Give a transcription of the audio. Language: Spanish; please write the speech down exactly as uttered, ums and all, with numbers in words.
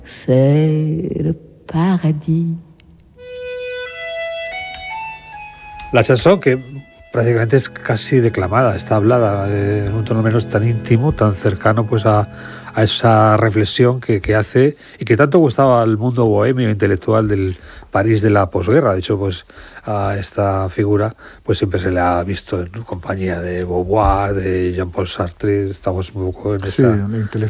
c'est le paradis. La chanson, que prácticamente es casi declamada, está hablada eh, en un tono menos tan íntimo, tan cercano pues a, a esa reflexión que, que hace y que tanto gustaba al mundo bohemio intelectual del París de la posguerra. De hecho, pues a esta figura pues siempre se le ha visto en compañía de Beauvoir, de Jean-Paul Sartre. Estamos un poco en esta... Sí, un